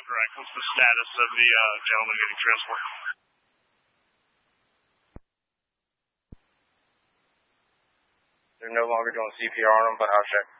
Right. What's the status of the gentleman getting transported? They're no longer doing CPR on him, but I'll check.